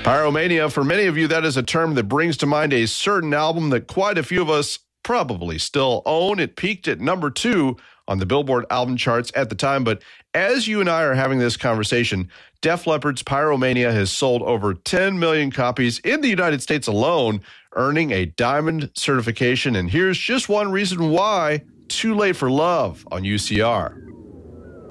Pyromania, for many of you, that is a term that brings to mind a certain album that quite a few of us probably still own. It peaked at number 2 on the Billboard album charts at the time. But as you and I are having this conversation, Def Leppard's Pyromania has sold over 10 million copies in the United States alone, earning a diamond certification. And here's just one reason why: Too Late for Love on UCR.